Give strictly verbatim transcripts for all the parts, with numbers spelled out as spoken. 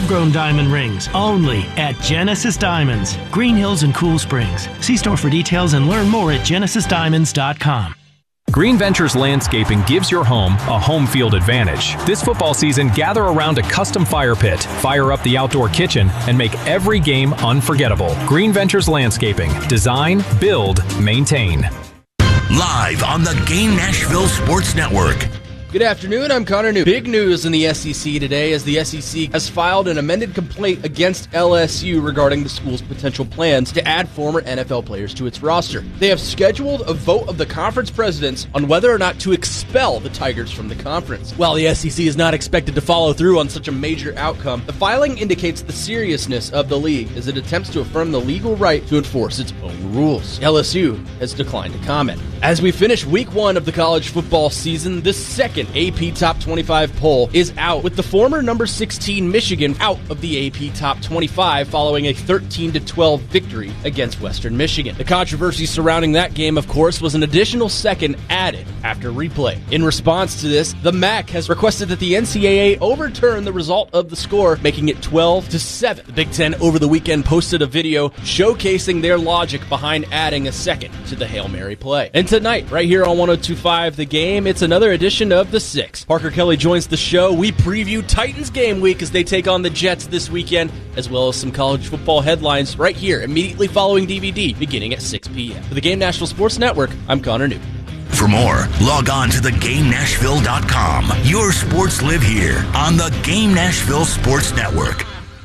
lab-grown diamond rings, only at Genesis Diamonds, Green Hills and Cool Springs. See store for details and learn more at genesis diamonds dot com. Green Ventures Landscaping gives your home a home field advantage. This football season, gather around a custom fire pit, fire up the outdoor kitchen, and make every game unforgettable. Green Ventures Landscaping. Design, build, maintain. Live on the Game Nashville Sports Network. Good afternoon, I'm Connor New. Big news in the S E C today as the S E C has filed an amended complaint against L S U regarding the school's potential plans to add former N F L players to its roster. They have scheduled a vote of the conference presidents on whether or not to expel the Tigers from the conference. While the S E C is not expected to follow through on such a major outcome, the filing indicates the seriousness of the league as it attempts to affirm the legal right to enforce its own rules. L S U has declined to comment. As we finish week one of the college football season, the second A P Top twenty-five poll is out, with the former number sixteen Michigan out of the A P Top twenty-five following a thirteen to twelve victory against Western Michigan. The controversy surrounding that game, of course, was an additional second added after replay. In response to this, the M A C has requested that the N C double A overturn the result of the score, making it twelve to seven. The Big Ten over the weekend posted a video showcasing their logic behind adding a second to the Hail Mary play. And tonight, right here on one oh two point five The Game, it's another edition of The Six. Parker Kelly joins the show. We preview Titans game week as they take on the Jets this weekend, as well as some college football headlines right here immediately following D V D, beginning at six p.m. For the Game Nashville Sports Network, I'm Connor Newton. For more, log on to the game nashville dot com. Your sports live here on the Game Nashville Sports Network.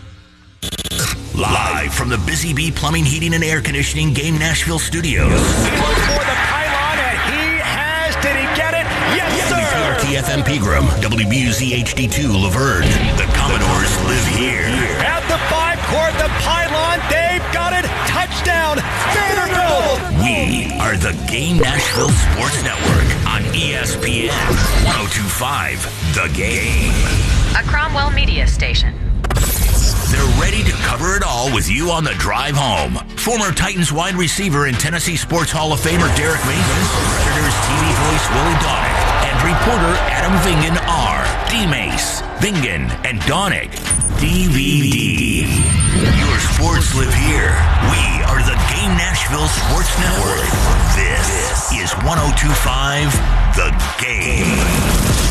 Live from the Busy Bee Plumbing, Heating, and Air Conditioning Game Nashville Studios. For the pylon, and he has. Did he get it? Yes, sir. T F M Pegram, W B U Z H D two Laverne. The Commodores live here. At the five court, the pylon. They've got it. Touchdown. Vanderbilt. We are the Game Nashville Sports Network on E S P N one oh two point five The Game. A Cromwell Media Station. They're ready to cover it all with you on the drive home. Former Titans wide receiver and Tennessee Sports Hall of Famer Derek Mason, Predators T V voice Willie Donick, and reporter Adam Vingan are D-Mace, Vingan, and Donick. D V D. Your sports live here. We are the Game Nashville Sports Network. This is one oh two point five The Game.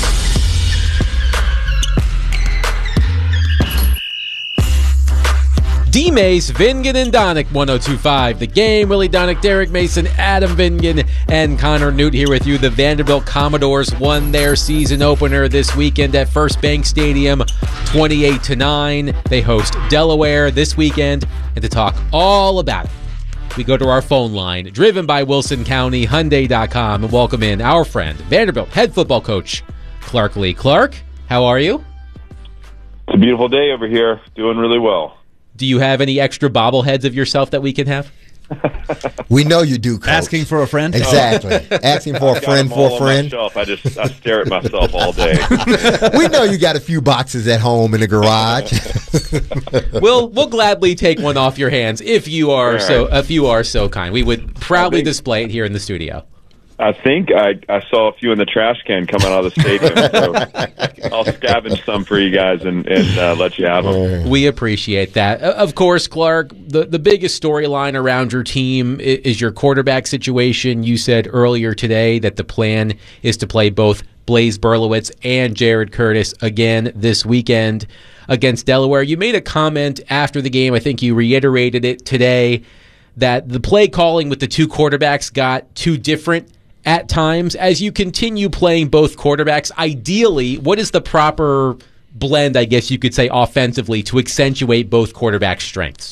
D-Mace, Vingan, and Donick, one oh two point five The Game. Willie Donick, Derek Mason, Adam Vingan, and Connor Newt here with you. The Vanderbilt Commodores won their season opener this weekend at First Bank Stadium, twenty-eight to nine. They host Delaware this weekend, and to talk all about it, we go to our phone line, driven by Wilson County Hyundai dot com, and welcome in our friend, Vanderbilt head football coach, Clark Lee. Clark, how are you? It's a beautiful day over here. Doing really well. Do you have any extra bobbleheads of yourself that we can have? We know you do, Coach. Asking for a friend? Exactly. Asking for a friend for a friend. I just I stare at myself all day. We know you got a few boxes at home in the garage. we'll we'll gladly take one off your hands if you are right. so if you are so kind. We would proudly display it here in the studio. I think I, I saw a few in the trash can coming out of the stadium, so I'll scavenge some for you guys and, and uh, let you have them. We appreciate that. Of course, Clark, the, the biggest storyline around your team is your quarterback situation. You said earlier today that the plan is to play both Blaise Berlowitz and Jared Curtis again this weekend against Delaware. You made a comment after the game, I think you reiterated it today, that the play calling with the two quarterbacks got too different at times. As you continue playing both quarterbacks, ideally, what is the proper blend, I guess you could say, offensively to accentuate both quarterbacks' strengths?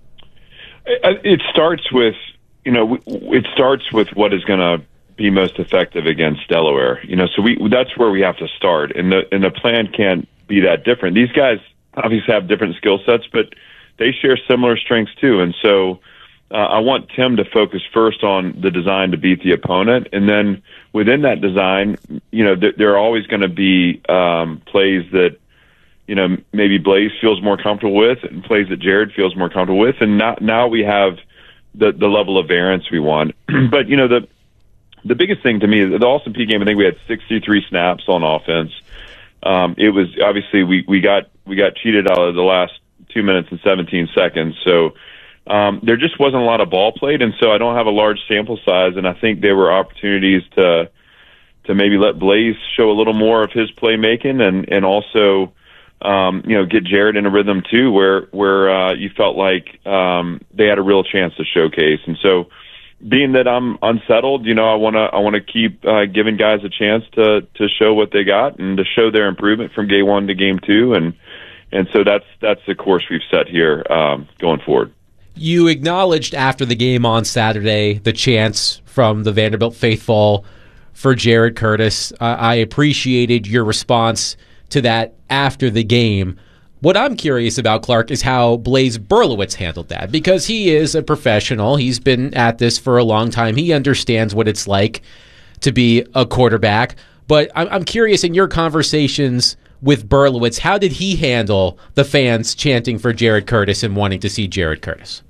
It starts with, you know, it starts with what is going to be most effective against Delaware. You know, so we that's where we have to start, and the and the plan can't be that different. These guys obviously have different skill sets, but they share similar strengths too, and so Uh, I want Tim to focus first on the design to beat the opponent, and then within that design, you know, th- there are always going to be um, plays that, you know, maybe Blaise feels more comfortable with, and plays that Jared feels more comfortable with, and now, now we have the the level of variance we want. But you know, the the biggest thing to me, the Austin Peay game, I think we had sixty-three snaps on offense. Um, it was obviously we we got we got cheated out of the last two minutes and seventeen seconds. So um, there just wasn't a lot of ball played, and so I don't have a large sample size, and I think there were opportunities to to maybe let Blaze show a little more of his playmaking, and and also um, you know get Jared in a rhythm too, where where uh, you felt like um, they had a real chance to showcase. And so, being that I'm unsettled, you know, I want to I want to keep uh, giving guys a chance to to show what they got and to show their improvement from game one to game two, and and so that's that's the course we've set here um, going forward. You acknowledged after the game on Saturday the chants from the Vanderbilt faithful for Jared Curtis. Uh, I appreciated your response to that after the game. What I'm curious about, Clark, is how Blaze Berlowitz handled that, because he is a professional. He's been at this for a long time. He understands what it's like to be a quarterback. But I'm, I'm curious, in your conversations with Berlowitz, how did he handle the fans chanting for Jared Curtis and wanting to see Jared Curtis?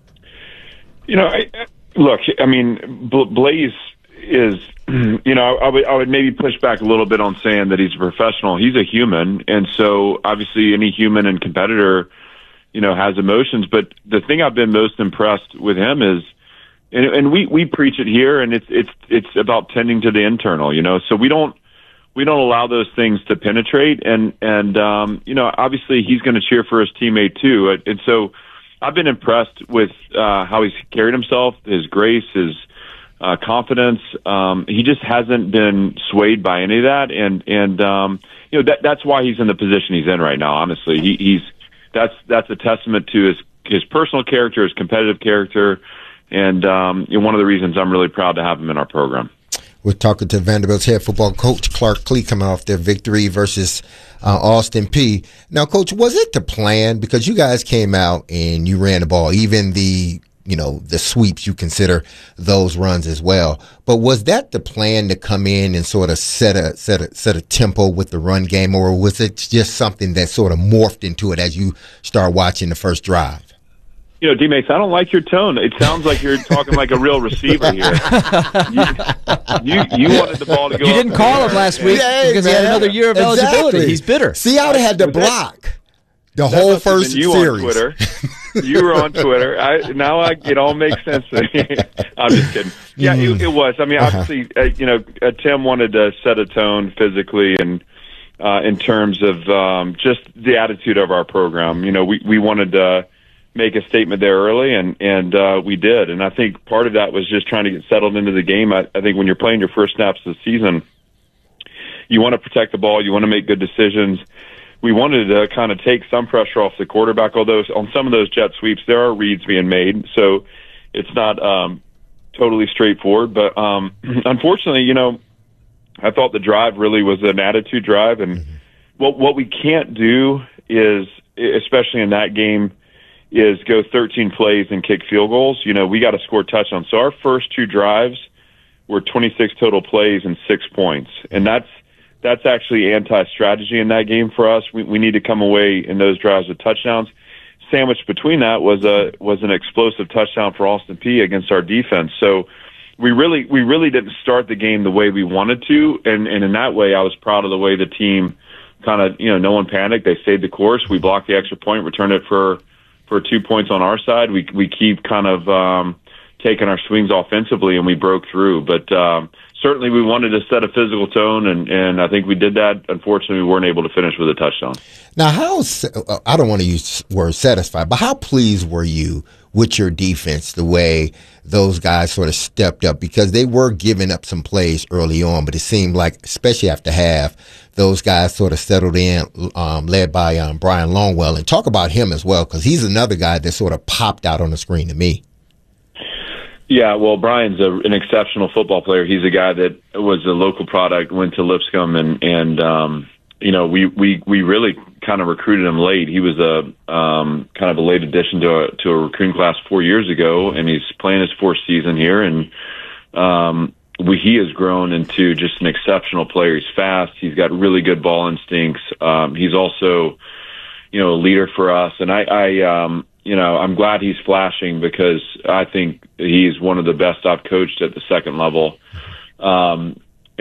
You know, I, look, I mean, Blaze is, you know, I would I would maybe push back a little bit on saying that he's a professional. He's a human, and so obviously any human and competitor, you know, has emotions. But the thing I've been most impressed with him is, and, and we we preach it here, and it's it's it's about tending to the internal, you know. So we don't we don't allow those things to penetrate, and and um, you know, obviously he's going to cheer for his teammate too, and so I've been impressed with uh, how he's carried himself, his grace, his Uh, confidence. Um, he just hasn't been swayed by any of that, and and um, you know that that's why he's in the position he's in right now. Honestly, he, he's that's that's a testament to his his personal character, his competitive character, and um, you know, one of the reasons I'm really proud to have him in our program. We're talking to Vanderbilt's head football coach, Clark Clee, coming off their victory versus uh, Austin Peay. Now, Coach, was it the plan? Because you guys came out and you ran the ball, even the you know, the sweeps, you consider those runs as well. But was that the plan, to come in and sort of set a set a set a tempo with the run game, or was it just something that sort of morphed into it as you start watching the first drive? You know, D-Mates, I don't like your tone. It sounds like you're talking like a real receiver here. You, you, you wanted the ball to go. You didn't call him last week Hey, because man. he had another year of Exactly. eligibility. He's bitter. See how they had to block the That whole must have first been you series. On Twitter. You were on Twitter. I, now I, it all makes sense to me. I'm just kidding. Yeah, Mm. it, it was. I mean, obviously, uh, you know, uh, Tim wanted to set a tone physically and uh, in terms of um, just the attitude of our program. You know, we, we wanted to make a statement there early, and, and uh, we did. And I think part of that was just trying to get settled into the game. I, I think when you're playing your first snaps of the season, you want to protect the ball. You want to make good decisions. We wanted to kind of take some pressure off the quarterback, although on some of those jet sweeps, there are reads being made. So it's not um, totally straightforward. But um, unfortunately, you know, I thought the drive really was an attitude drive. And mm-hmm. what, what we can't do is, especially in that game, is go thirteen plays and kick field goals. You know, we got to score touchdowns. So our first two drives were twenty-six total plays and six points. And that's, That's actually anti-strategy in that game for us. We, we need to come away in those drives with touchdowns. Sandwiched between that was a was an explosive touchdown for Austin Peay against our defense. So we really we really didn't start the game the way we wanted to, and, and in that way, I was proud of the way the team kind of, you know, no one panicked. They stayed the course. We blocked the extra point, returned it for for two points on our side. We we keep kind of um, taking our swings offensively, and we broke through, but. Um, Certainly, we wanted to set a physical tone, and, and I think we did that. Unfortunately, we weren't able to finish with a touchdown. Now, how, I don't want to use the word satisfied, but how pleased were you with your defense, the way those guys sort of stepped up? Because they were giving up some plays early on, but it seemed like, especially after half, those guys sort of settled in, um, led by um, Brian Longwell. And talk about him as well, because he's another guy that sort of popped out on the screen to me. Yeah, well, Brian's a, an exceptional football player. He's a guy that was a local product, went to Lipscomb, and and um, you know we, we, we really kind of recruited him late. He was a um, kind of a late addition to a to a recruiting class four years ago, and he's playing his fourth season here. And um, we, he has grown into just an exceptional player. He's fast. He's got really good ball instincts. Um, he's also, you know, a leader for us. And I. I um, You know, I'm glad he's flashing, because I think he's one of the best I've coached at the second level. Um,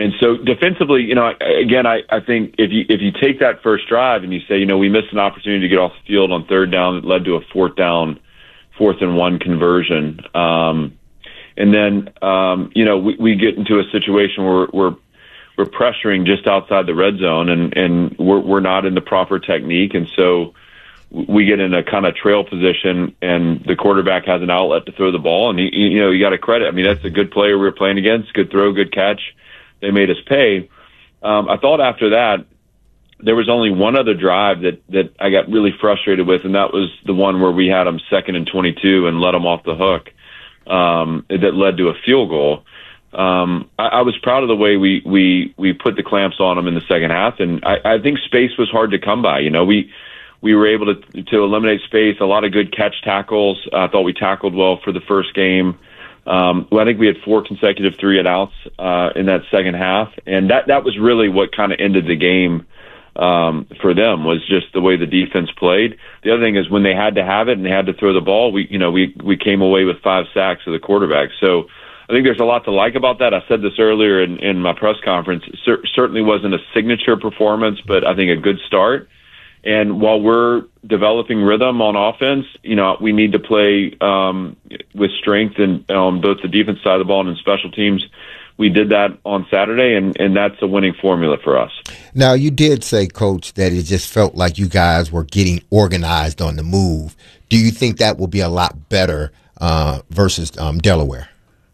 and so defensively, you know, again, I, I think if you if you take that first drive and you say, you know, we missed an opportunity to get off the field on third down that led to a fourth down, fourth and one conversion, um, and then um, you know we, we get into a situation where we're we're pressuring just outside the red zone, and and we're we're not in the proper technique, and so we get in a kind of trail position, and the quarterback has an outlet to throw the ball, and he, you know, you got to credit. I mean, that's a good player we were playing against, good throw, good catch. They made us pay. Um, I thought after that there was only one other drive that that I got really frustrated with, and that was the one where we had them second and twenty-two and let them off the hook. Um, that led to a field goal. Um, I, I was proud of the way we we we put the clamps on them in the second half, and I, I think space was hard to come by. You know, we. We were able to to eliminate space, a lot of good catch tackles. I thought we tackled well for the first game. Um, well, I think we had four consecutive three and outs uh, in that second half, and that that was really what kind of ended the game um, for them, was just the way the defense played. The other thing is when they had to have it and they had to throw the ball, we you know we we came away with five sacks of the quarterback. So I think there's a lot to like about that. I said this earlier in, in my press conference. It cer- certainly wasn't a signature performance, but I think a good start. And while we're developing rhythm on offense, you know, we need to play um, with strength and on both the defense side of the ball and in special teams. We did that on Saturday, and, and that's a winning formula for us. Now, you did say, Coach, that it just felt like you guys were getting organized on the move. Do you think that will be a lot better uh, versus um, Delaware?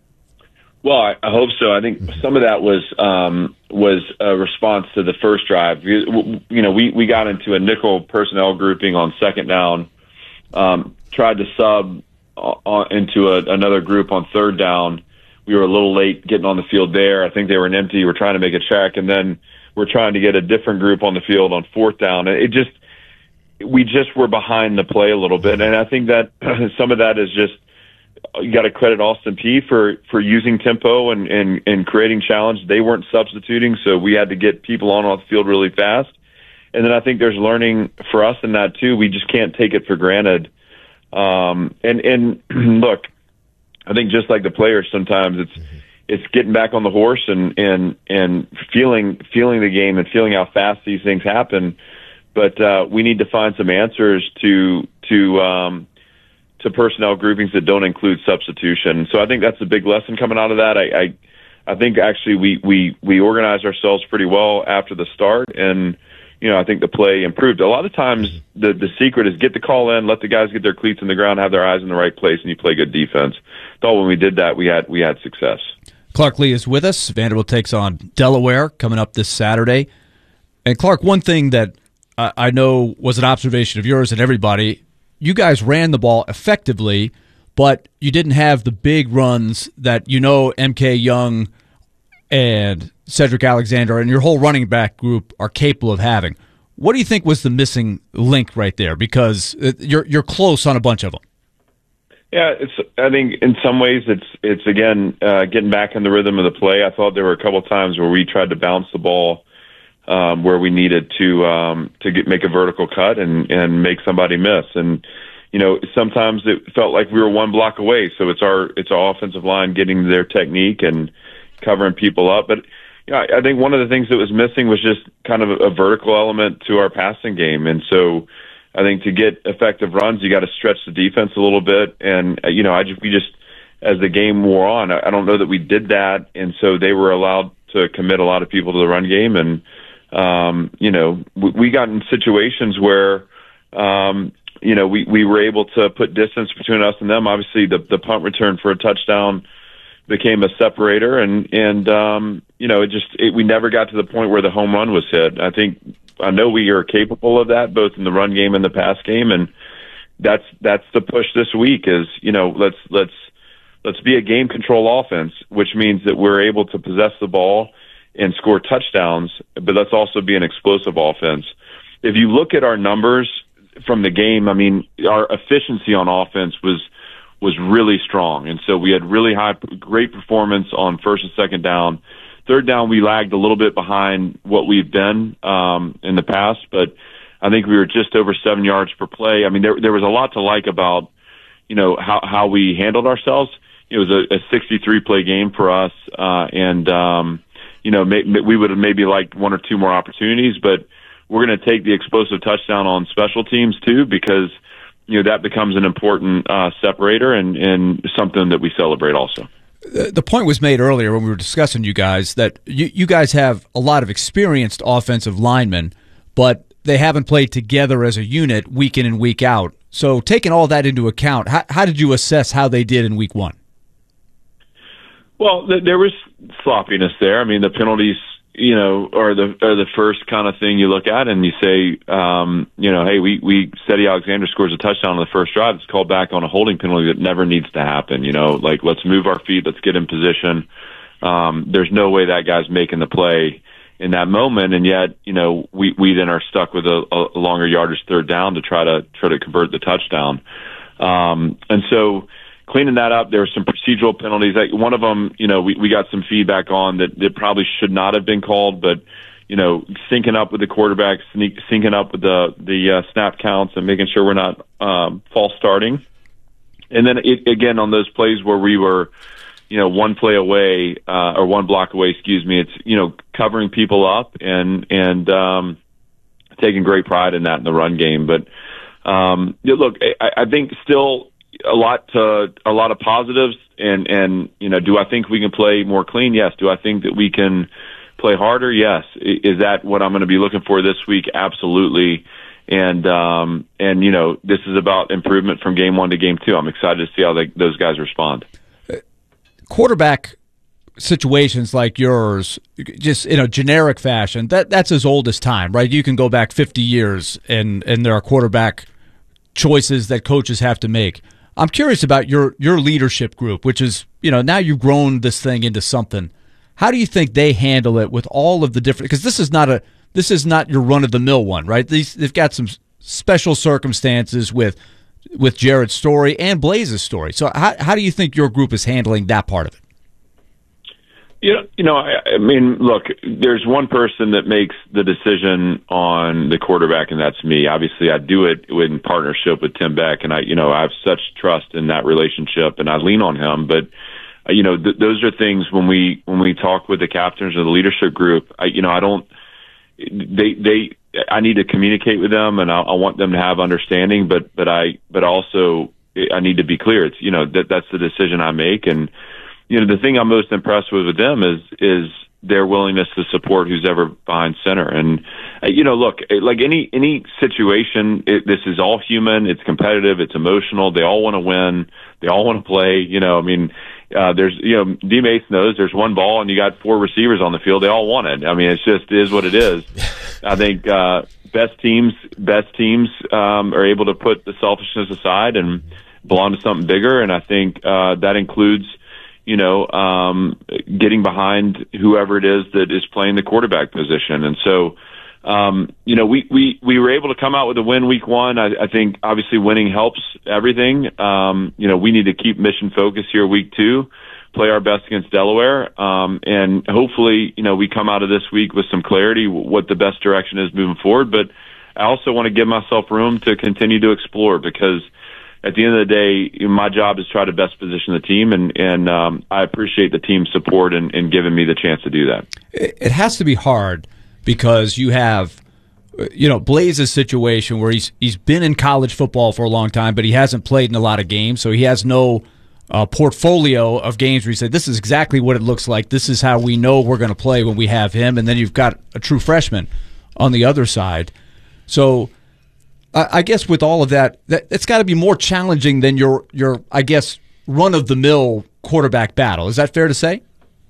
Well, I, I hope so. I think some of that was um, was a response to the first drive. You, you know, we, we got into a nickel personnel grouping on second down, um, tried to sub uh, into a, another group on third down. We were a little late getting on the field there. I think they were an empty. We're trying to make a check, and then we're trying to get a different group on the field on fourth down. It just we just were behind the play a little bit, and I think that some of that is just. You got to credit Austin Peay for, for using tempo and, and, and creating challenge. They weren't substituting, so we had to get people on off the field really fast. And then I think there's learning for us in that too. We just can't take it for granted. Um, and and look, I think just like the players, sometimes it's it's getting back on the horse and and and feeling feeling the game and feeling how fast these things happen. But uh, we need to find some answers to to. Um, to personnel groupings that don't include substitution. So I think that's a big lesson coming out of that. I I, I think actually we, we, we organized ourselves pretty well after the start, and you know I think the play improved. A lot of times the, the secret is get the call in, let the guys get their cleats in the ground, have their eyes in the right place, and you play good defense. Thought when we did that, we had we had success. Clark Lea is with us. Vanderbilt takes on Delaware coming up this Saturday. And Clark, one thing that I, I know was an observation of yours and everybody, you guys ran the ball effectively, but you didn't have the big runs that you know M K Young and Cedric Alexander and your whole running back group are capable of having. What do you think was the missing link right there? Because you're you're close on a bunch of them. Yeah, it's. I think in some ways it's it's again uh, getting back in the rhythm of the play. I thought there were a couple times where we tried to bounce the ball um, where we needed to um, to get make a vertical cut and and make somebody miss. And you know sometimes it felt like we were one block away. So it's our it's our offensive line getting their technique and covering people up. But you know, I, I think one of the things that was missing was just kind of a, a vertical element to our passing game. And so I think to get effective runs, you got to stretch the defense a little bit. And, you know, I just, we just, as the game wore on, I don't know that we did that. And so they were allowed to commit a lot of people to the run game. And, um, you know, we, we got in situations where, um, you know, we, we were able to put distance between us and them. Obviously, the, the punt return for a touchdown became a separator. And, and um, you know, it just, it, we never got to the point where the home run was hit. I think, I know we are capable of that, both in the run game and the pass game, and that's that's the push this week. Is you know let's let's let's be a game control offense, which means that we're able to possess the ball and score touchdowns, but let's also be an explosive offense. If you look at our numbers from the game, I mean, our efficiency on offense was was really strong, and so we had really high, great performance on first and second down. Third down, we lagged a little bit behind what we've been um, in the past, but I think we were just over seven yards per play. I mean, there there was a lot to like about, you know, how how we handled ourselves. It was a, a sixty-three play game for us, uh, and um, you know, may, we would have maybe liked one or two more opportunities, but we're going to take the explosive touchdown on special teams too, because, you know, that becomes an important uh, separator and, and something that we celebrate also. The point was made earlier when we were discussing you guys that you, you guys have a lot of experienced offensive linemen, but they haven't played together as a unit week in and week out. So taking all that into account, how, how did you assess how they did in week one? Well, th- there was sloppiness there. I mean, the penalties, you know, are the are the first kind of thing you look at, and you say, um, you know, hey, we we Cedi Alexander scores a touchdown on the first drive. It's called back on a holding penalty that never needs to happen. You know, like, let's move our feet, let's get in position. Um, there's no way that guy's making the play in that moment, and yet, you know, we we then are stuck with a, a longer yardage third down to try to try to convert the touchdown. Um, and so. Cleaning that up, there were some procedural penalties. One of them, you know, we, we got some feedback on that, that probably should not have been called, but, you know, syncing up with the quarterback, sneak, syncing up with the, the uh, snap counts and making sure we're not um, false starting. And then, it, again, on those plays where we were, you know, one play away uh, or one block away, excuse me, it's, you know, covering people up and, and um, taking great pride in that in the run game. But, um, yeah, look, I, I think still – a lot to a lot of positives, and and you know, do I think we can play more clean? Yes. Do I think that we can play harder? Yes. Is that what I'm going to be looking for this week? Absolutely. And um and you know, this is about improvement from game one to game two. I'm excited to see how they, those guys respond. Quarterback situations like yours, just in a generic fashion, that that's as old as time, right? You can go back fifty years, and and there are quarterback choices that coaches have to make. I'm curious about your your leadership group, which is, you know, now you've grown this thing into something. How do you think they handle it with all of the different? Because this is not a this is not your run of the mill one, right? These they've got some special circumstances with with Jared's story and Blaze's story. So how how do you think your group is handling that part of it? You know, you know, I, I mean, look, there's one person that makes the decision on the quarterback, and that's me. Obviously, I do it in partnership with Tim Beck, and I, you know, I have such trust in that relationship, and I lean on him. But, uh, you know, th- those are things when we when we talk with the captains or the leadership group. I, you know, I don't. They they. I need to communicate with them, and I, I want them to have understanding. But but I but also I need to be clear. It's, you know, that that's the decision I make. And you know, the thing I'm most impressed with with them is is their willingness to support who's ever behind center. And uh, you know, look, like any any situation, it, this is all human. It's competitive. It's emotional. They all want to win. They all want to play. You know, I mean, uh, there's you know, D. Mace knows there's one ball and you got four receivers on the field. They all want it. I mean, it's just it is what it is. I think uh, best teams best teams um, are able to put the selfishness aside and belong to something bigger. And I think uh, that includes, you know, um, getting behind whoever it is that is playing the quarterback position. And so, um, you know, we, we, we were able to come out with a win week one. I, I think obviously winning helps everything. Um, you know, we need to keep mission focused here week two, play our best against Delaware. Um, and hopefully, you know, we come out of this week with some clarity, what the best direction is moving forward. But I also want to give myself room to continue to explore, because at the end of the day, my job is to try to best position the team, and, and um, I appreciate the team's support and, and giving me the chance to do that. It has to be hard because you have, you know, Blaze's situation where he's he's been in college football for a long time, but he hasn't played in a lot of games, so he has no uh, portfolio of games where he said, this is exactly what it looks like. This is how we know we're going to play when we have him. And then you've got a true freshman on the other side. So I guess with all of that, that it's got to be more challenging than your, your I guess, run-of-the-mill quarterback battle. Is that fair to say?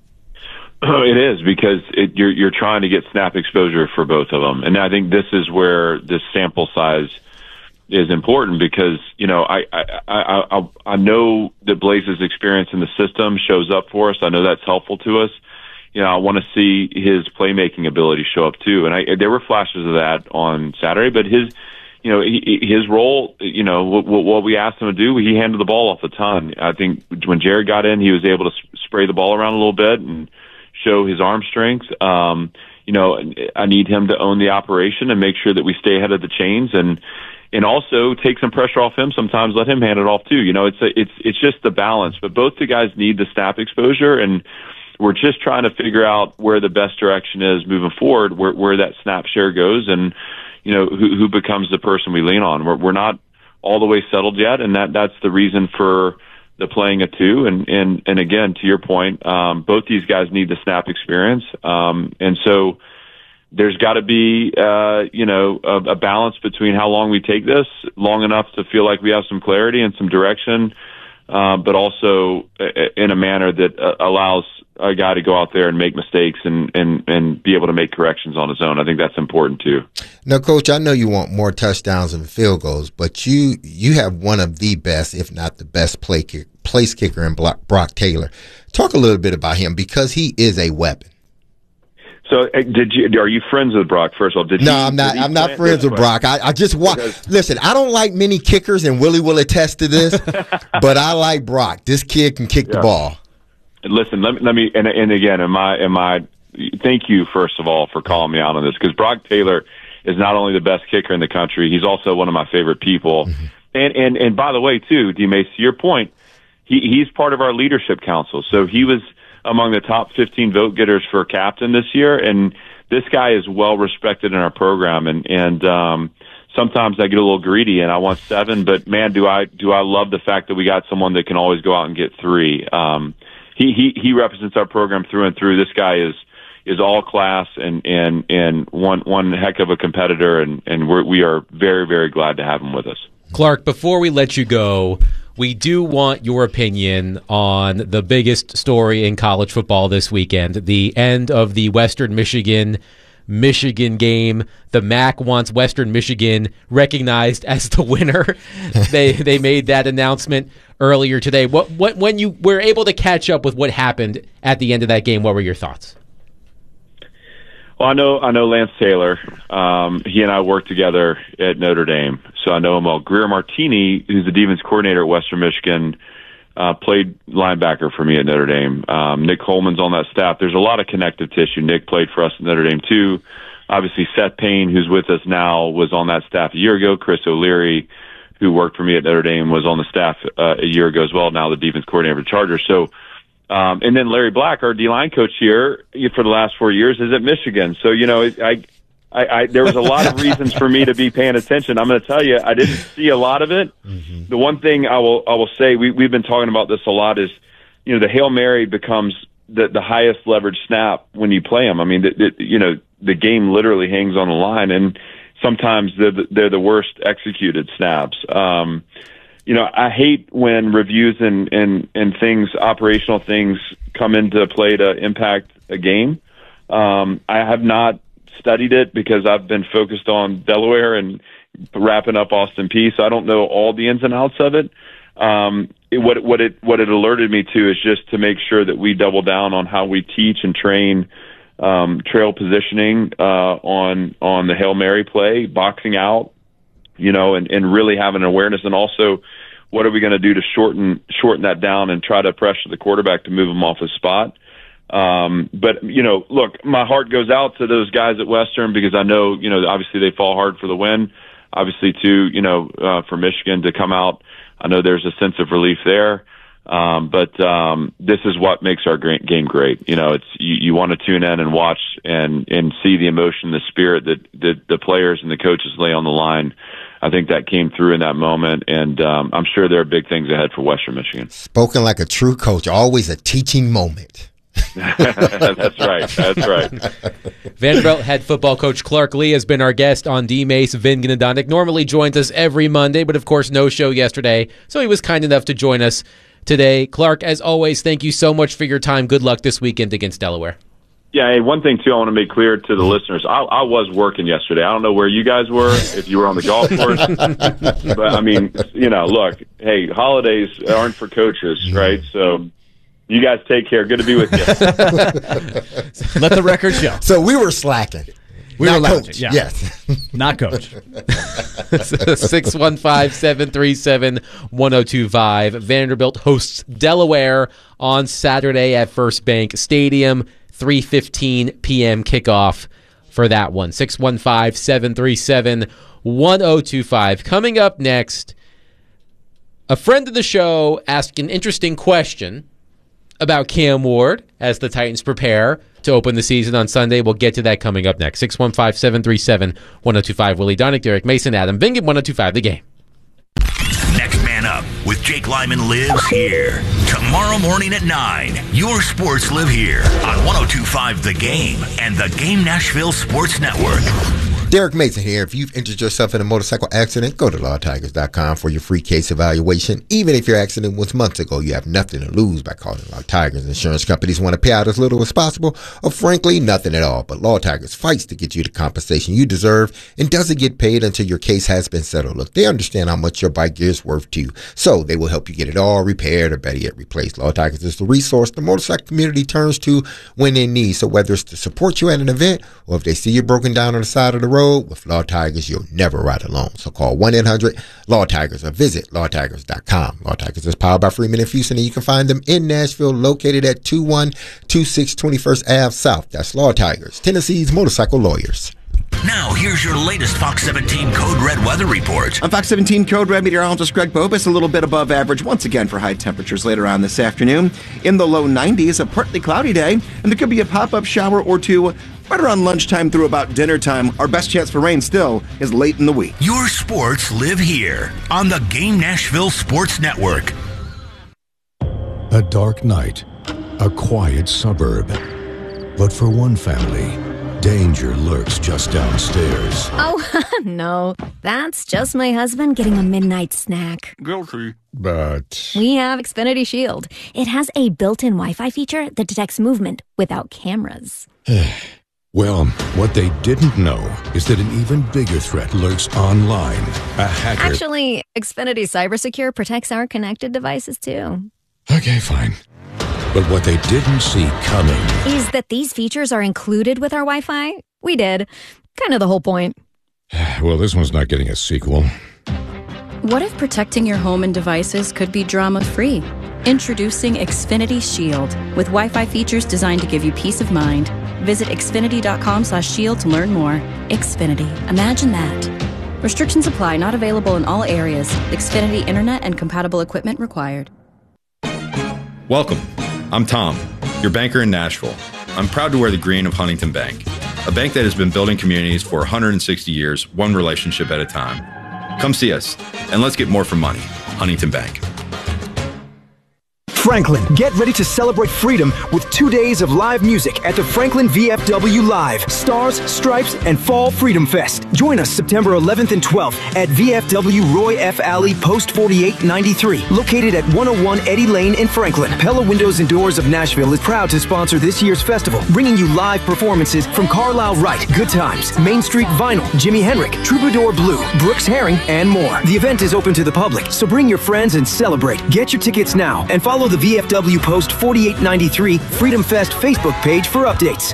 Oh, it is, because it, you're you're trying to get snap exposure for both of them, and I think this is where this sample size is important, because you know I I I, I, I know that Blaze's experience in the system shows up for us. I know that's helpful to us. You know, I want to see his playmaking ability show up too, and I, there were flashes of that on Saturday, but his. You know, he, his role, you know, what, what we asked him to do, he handled the ball off a ton. I think when Jared got in, he was able to spray the ball around a little bit and show his arm strength. Um, you know, I need him to own the operation and make sure that we stay ahead of the chains, and and also take some pressure off him. Sometimes let him hand it off too. You know, it's a, it's it's just the balance. But both the guys need the snap exposure, and we're just trying to figure out where the best direction is moving forward, where where that snap share goes, and you know who who becomes the person we lean on. We're we're not all the way settled yet, and that that's the reason for the playing a two. And and and again, to your point, um, both these guys need the snap experience, um, and so there's got to be uh, you know a, a balance between how long we take this, long enough to feel like we have some clarity and some direction. Uh, but also in a manner that uh, allows a guy to go out there and make mistakes and, and, and be able to make corrections on his own. I think that's important too. Now, Coach, I know you want more touchdowns and field goals, but you you have one of the best, if not the best, play kick, place kicker in Brock Taylor. Talk a little bit about him because he is a weapon. So, did you? Are you friends with Brock? First of all, did no, he, I'm not. I'm not friends with way? Brock. I, I just want. Listen, I don't like many kickers, and Willie will attest to this. But I like Brock. This kid can kick yeah. the ball. Listen, let me. Let me. And, and again, am I? Am I? Thank you, first of all, for calling me out on this, because Brock Taylor is not only the best kicker in the country, he's also one of my favorite people. Mm-hmm. And and and by the way, too, D-Mace, to your point, he he's part of our leadership council. So he was among the top fifteen vote getters for captain this year, and this guy is well respected in our program. And and um, sometimes I get a little greedy and I want seven, but man, do I do I love the fact that we got someone that can always go out and get three. Um, he he he represents our program through and through. This guy is is all class and and and one one heck of a competitor, and and we're, we are very very glad to have him with us. Clark, before we let you go, we do want your opinion on the biggest story in college football this weekend, the end of the Western Michigan Michigan game. The M A C wants Western Michigan recognized as the winner. they they made that announcement earlier today. What what when you were able to catch up with what happened at the end of that game, what were your thoughts? Well, I know I know Lance Taylor. Um, he and I worked together at Notre Dame, so I know him well. Greer Martini, who's the defense coordinator at Western Michigan, uh, played linebacker for me at Notre Dame. Um, Nick Coleman's on that staff. There's a lot of connective tissue. Nick played for us at Notre Dame too. Obviously, Seth Payne, who's with us now, was on that staff a year ago. Chris O'Leary, who worked for me at Notre Dame, was on the staff uh, a year ago as well. Now the defense coordinator for the Chargers. So. Um, and then Larry Black, our D-line coach here for the last four years, is at Michigan. So, you know, I, I, I there was a lot of reasons for me to be paying attention. I'm going to tell you, I didn't see a lot of it. Mm-hmm. The one thing I will, I will say, we, we've been talking about this a lot is, you know, the Hail Mary becomes the, the highest leverage snap when you play them. I mean, the, the, you know, the game literally hangs on the line, and sometimes they're the, they're the worst executed snaps. Um, You know, I hate when reviews and, and, and things, operational things, come into play to impact a game. Um, I have not studied it because I've been focused on Delaware and wrapping up Austin Peay, so I don't know all the ins and outs of it. Um, it what what it what it alerted me to is just to make sure that we double down on how we teach and train um, trail positioning uh, on on the Hail Mary play, boxing out. You know, and, and really having an awareness, and also what are we going to do to shorten shorten that down and try to pressure the quarterback to move him off his spot. Um, but, you know, look, my heart goes out to those guys at Western because I know, you know, obviously they fall hard for the win. Obviously, too, you know, uh, for Michigan to come out, I know there's a sense of relief there. Um, but um, this is what makes our great game great. You know, it's you, you want to tune in and watch and, and see the emotion, the spirit that, that the players and the coaches lay on the line. I think that came through in that moment, and um, I'm sure there are big things ahead for Western Michigan. Spoken like a true coach, always a teaching moment. That's right. That's right. Vanderbilt head football coach Clark Lea has been our guest on D-Mace. Vin Gnadonic normally joins us every Monday, but of course no show yesterday, so he was kind enough to join us today. Clark, as always, thank you so much for your time. Good luck this weekend against Delaware. Yeah, hey, one thing, too, I want to make clear to the listeners. I, I was working yesterday. I don't know where you guys were, if you were on the golf course. But, I mean, you know, look, hey, holidays aren't for coaches, right? So you guys take care. Good to be with you. Let the record show. So we were slacking. We Not were lounging, coach. yeah. Yes. Not coach. six one five, seven three seven, one oh two five. Vanderbilt hosts Delaware on Saturday at First Bank Stadium. three fifteen p.m. kickoff for that one. six one five, seven three seven, one oh two five. Coming up next, a friend of the show asked an interesting question about Cam Ward as the Titans prepare to open the season on Sunday. We'll get to that coming up next. six one five, seven three seven, one oh two five. Willie Donick, Derek Mason, Adam Vingan, one oh two five The Game. Next Man Up with Jake Lyman lives here. Tomorrow morning at nine, your sports live here on one oh two five The Game and the Game Nashville Sports Network. Derek Mason here. If you've injured yourself in a motorcycle accident, go to law tigers dot com for your free case evaluation. Even if your accident was months ago, you have nothing to lose by calling Law Tigers. Insurance companies want to pay out as little as possible, or frankly, nothing at all. But Law Tigers fights to get you the compensation you deserve and doesn't get paid until your case has been settled. Look, they understand how much your bike gear is worth to you, so they will help you get it all repaired or better yet replaced. Law Tigers is the resource the motorcycle community turns to when in need. So whether it's to support you at an event or if they see you broken down on the side of the road, with Law Tigers, you'll never ride alone. So call one eight hundred law tigers or visit law tigers dot com. Law Tigers is powered by Freeman and Fuson, and you can find them in Nashville, located at two one two six twenty-first Avenue South. That's Law Tigers, Tennessee's motorcycle lawyers. Now, here's your latest Fox seventeen Code Red weather report. On Fox seventeen Code Red, meteorologist Greg Bobus, a little bit above average once again for high temperatures later on this afternoon. In the low nineties, a partly cloudy day, and there could be a pop-up shower or two right around lunchtime through about dinner time. Our best chance for rain still is late in the week. Your sports live here on the Game Nashville Sports Network. A dark night, a quiet suburb. But for one family, danger lurks just downstairs. Oh, no. That's just my husband getting a midnight snack. Guilty. But We have Xfinity Shield. It has a built-in Wi-Fi feature that detects movement without cameras. Well, what they didn't know is that an even bigger threat lurks online. A hacker... Actually, Xfinity CyberSecure protects our connected devices, too. Okay, fine. But what they didn't see coming is that these features are included with our Wi-Fi. We did. Kind of the whole point. Well, this one's not getting a sequel. What if protecting your home and devices could be drama-free? Introducing Xfinity Shield, with Wi-Fi features designed to give you peace of mind. Visit xfinity dot com slash shield to learn more. Xfinity. Imagine that. Restrictions apply. Not available in all areas. Xfinity Internet and compatible equipment required. Welcome. I'm Tom, your banker in Nashville. I'm proud to wear the green of Huntington Bank, a bank that has been building communities for one hundred sixty years, one relationship at a time. Come see us, and let's get more for money. Huntington Bank. Franklin, get ready to celebrate freedom with two days of live music at the Franklin V F W Live, Stars, Stripes, and Fall Freedom Fest. Join us September eleventh and twelfth at V F W Roy F. Alley, Post forty-eight ninety-three, located at one oh one Eddie Lane in Franklin. Pella Windows and Doors of Nashville is proud to sponsor this year's festival, bringing you live performances from Carlisle Wright, Good Times, Main Street Vinyl, Jimi Hendrix, Troubadour Blue, Brooks Herring, and more. The event is open to the public, so bring your friends and celebrate. Get your tickets now and follow the V F W Post forty-eight ninety-three Freedom Fest Facebook page for updates.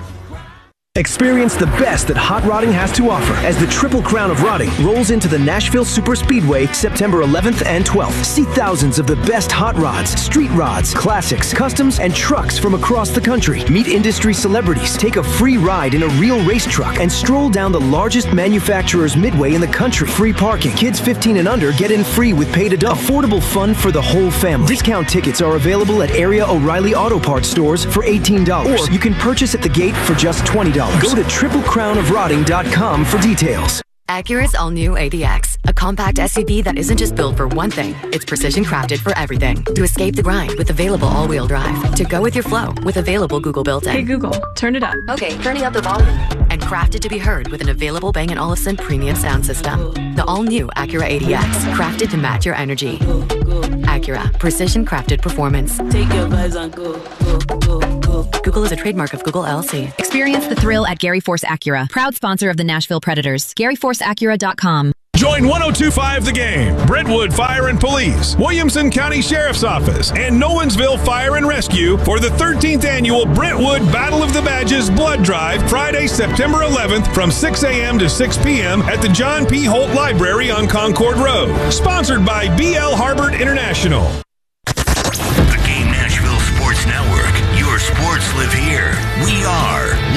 Experience the best that hot rodding has to offer as the Triple Crown of Rodding rolls into the Nashville Super Speedway September eleventh and twelfth. See thousands of the best hot rods, street rods, classics, customs, and trucks from across the country. Meet industry celebrities, take a free ride in a real race truck, and stroll down the largest manufacturer's midway in the country. Free parking. Kids fifteen and under get in free with paid adult. Affordable fun for the whole family. Discount tickets are available at area O'Reilly Auto Parts stores for eighteen dollars. Or you can purchase at the gate for just twenty dollars. Go to triple crown of rodding dot com for details. Acura's all-new A D X, a compact S U V that isn't just built for one thing. It's precision crafted for everything. To escape the grind with available all-wheel drive. To go with your flow with available Google built-in. Hey Google, turn it up. Okay, turning up the volume. And crafted to be heard with an available Bang and Olufsen premium sound system. The all-new Acura A D X, crafted to match your energy. Acura, precision crafted performance. Take your vibes on go, go, go, go. Google is a trademark of Google L L C. Experience the thrill at Gary Force Acura, proud sponsor of the Nashville Predators. Gary Force Acura dot com. Join one oh two five The Game, Brentwood Fire and Police, Williamson County Sheriff's Office, and Nolensville Fire and Rescue for the thirteenth Annual Brentwood Battle of the Badges Blood Drive, Friday, September eleventh from six a.m. to six p.m. at the John P. Holt Library on Concord Road. Sponsored by B L Harbert International. The Game Nashville Sports Network. Your sports live here. We are